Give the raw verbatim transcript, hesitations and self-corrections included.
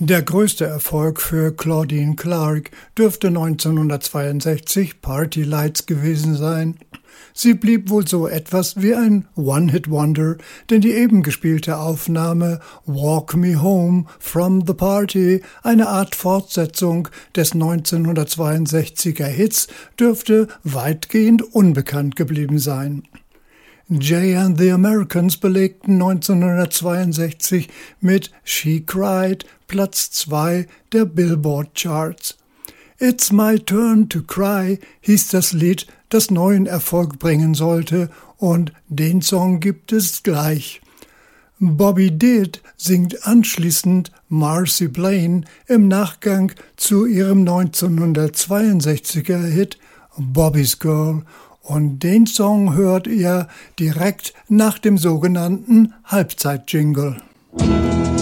Der größte Erfolg für Claudine Clark dürfte neunzehnhundertzweiundsechzig Party Lights gewesen sein. Sie blieb wohl so etwas wie ein One-Hit-Wonder, denn die eben gespielte Aufnahme Walk Me Home from the Party, eine Art Fortsetzung des neunzehnhundertzweiundsechziger Hits, dürfte weitgehend unbekannt geblieben sein. Jay and the Americans belegten neunzehnhundertzweiundsechzig mit She Cried Platz zwei der Billboard Charts. It's My Turn to Cry hieß das Lied, das neuen Erfolg bringen sollte, und den Song gibt es gleich. Bobby Did singt anschließend Marcy Blaine im Nachgang zu ihrem neunzehnhundertzweiundsechziger Hit Bobby's Girl, und den Song hört ihr direkt nach dem sogenannten Halbzeit-Jingle.